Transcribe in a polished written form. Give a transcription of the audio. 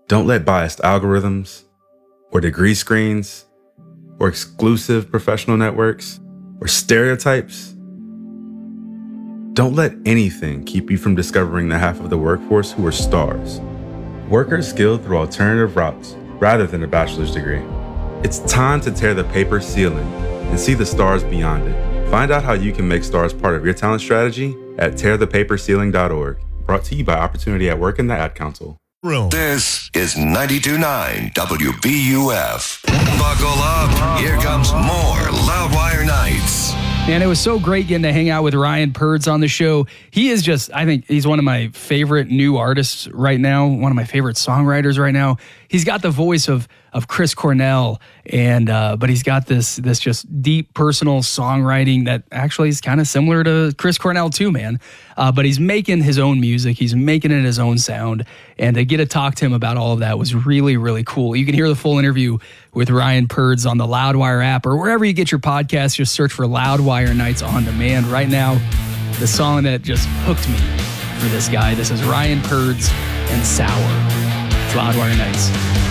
Don't let biased algorithms or degree screens or exclusive professional networks or stereotypes. Don't let anything keep you from discovering the half of the workforce who are stars. Workers skilled through alternative routes rather than a bachelor's degree. It's time to tear the paper ceiling and see the stars beyond it. Find out how you can make stars part of your talent strategy at tearthepaperceiling.org. Brought to you by Opportunity at Work and the Ad Council. This is 92.9 WBUF. Buckle up. Here comes more Loudwire Nights. Man, it was so great getting to hang out with Ryan Purds on the show. He is just, I think he's one of my favorite new artists right now, one of my favorite songwriters right now. He's got the voice of Chris Cornell, and but he's got this just deep personal songwriting that actually is kind of similar to Chris Cornell too, man. But he's making his own music. He's making it his own sound. And to get to talk to him about all of that was really, really cool. You can hear the full interview with Ryan Purds on the Loudwire app or wherever you get your podcasts. Just search for Loudwire Nights on Demand. Right now, the song that just hooked me for this guy. This is Ryan Purds and Sour. It's Loudwire Nights.